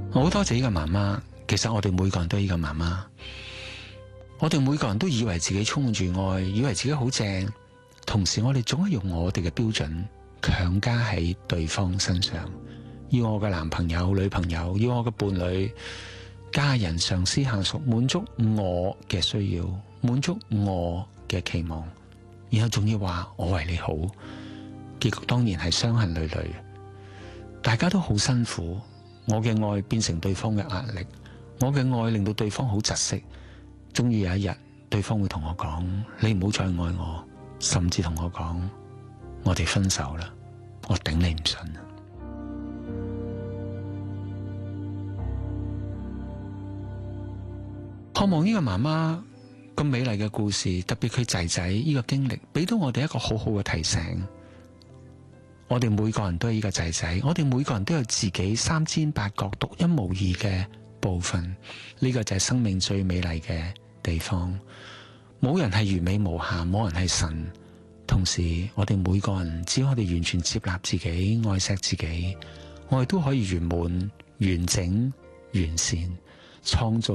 我好多謝呢個媽媽。其實我哋每個人都係呢個媽媽，我哋每個人都以為自己充滿住愛，以為自己好正，同時我哋總係用我哋嘅標準強加喺對方身上，要我嘅男朋友、女朋友，要我嘅伴侶、家人、上司、下屬滿足我嘅需要，滿足我嘅期望，然後仲要話我為你好，結局當然係傷痕累累，大家都好辛苦。我嘅愛變成對方嘅壓力，我嘅愛令到對方好窒息，終於有一日對方會同我講，你唔好再愛我，甚至同我講，我哋分手啦，我頂你唔順。渴望呢個媽媽咁美麗嘅故事，特別佢仔仔呢個經歷，俾到我哋一個好好嘅提醒。我哋每個人都係呢個仔仔，我哋每個人都有自己三尖八角獨一無二嘅部分，呢個就係生命最美麗嘅地方。冇人係完美無瑕，冇人係神。同時我哋每個人只要我哋完全接納自己，愛惜自己，我哋都可以圓滿、完整、完善，創造